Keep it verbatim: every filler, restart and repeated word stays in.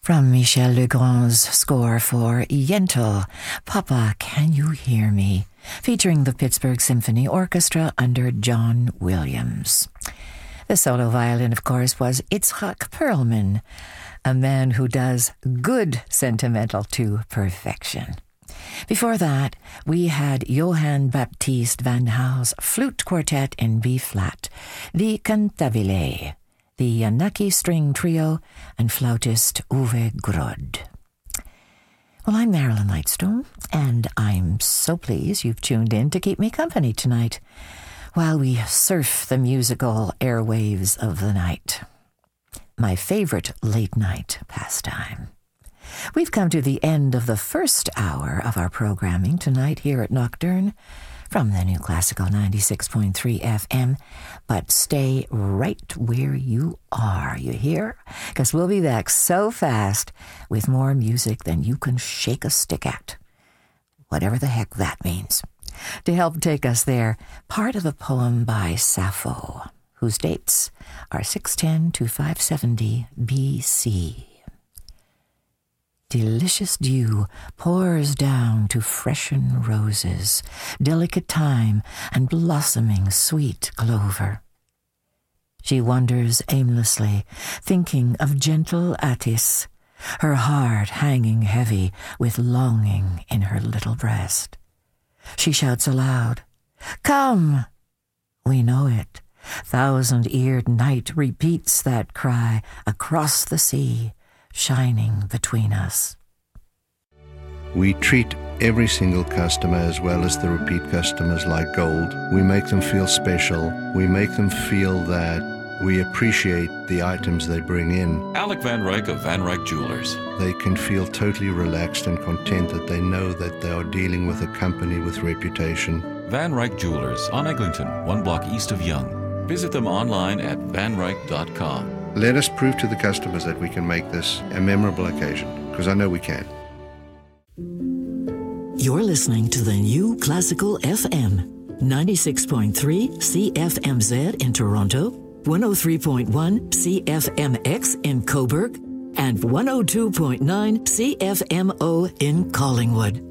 From Michel Legrand's score for Yentl, Papa, Can You Hear Me? Featuring the Pittsburgh Symphony Orchestra under John Williams. The solo violin, of course, was Itzhak Perlman, a man who does good sentimental to perfection. Before that, we had Johann Baptist van Haal's flute quartet in B-flat, the Cantabile, the Yanaki String Trio, and flautist Uwe Grod. Well, I'm Marilyn Lightstone, and I'm so pleased you've tuned in to keep me company tonight while we surf the musical airwaves of the night. My favorite late-night pastime. We've come to the end of the first hour of our programming tonight here at Nocturne from the New Classical ninety-six point three F M, but stay right where you are, you hear? Because we'll be back so fast with more music than you can shake a stick at, whatever the heck that means. To help take us there, part of a poem by Sappho, whose dates are six ten to five seventy B C. Delicious dew pours down to freshen roses, delicate thyme and blossoming sweet clover. She wanders aimlessly, thinking of gentle Attis, her heart hanging heavy with longing in her little breast. She shouts aloud, "Come!" We know it. Thousand-eared night repeats that cry across the sea, shining between us. We treat every single customer as well as the repeat customers like gold. We make them feel special. We make them feel that we appreciate the items they bring in. Alec Van Ryk of Van Ryk Jewelers. They can feel totally relaxed and content that they know that they are dealing with a company with reputation. Van Ryk Jewelers on Eglinton, one block east of Yonge. Visit them online at van ryk dot com. Let us prove to the customers that we can make this a memorable occasion, because I know we can. You're listening to the New Classical F M, ninety-six point three C F M Z in Toronto, one oh three point one C F M X in Cobourg, and one oh two point nine C F M O in Collingwood.